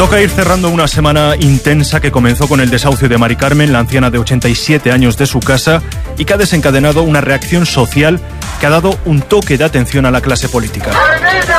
Toca ir cerrando una semana intensa que comenzó con el desahucio de Mari Carmen, la anciana de 87 años de su casa, y que ha desencadenado una reacción social que ha dado un toque de atención a la clase política.